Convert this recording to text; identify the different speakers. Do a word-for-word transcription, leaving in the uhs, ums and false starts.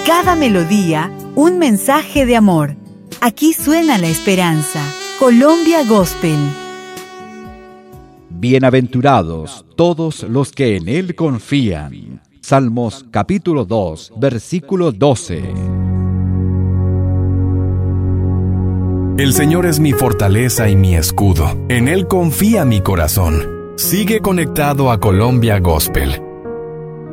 Speaker 1: cada melodía, un mensaje de amor. Aquí suena la esperanza. Colombia Gospel.
Speaker 2: Bienaventurados todos los que en Él confían. Salmos capítulo dos, versículo doce.
Speaker 3: El Señor es mi fortaleza y mi escudo. En Él confía mi corazón. Sigue conectado a Colombia Gospel.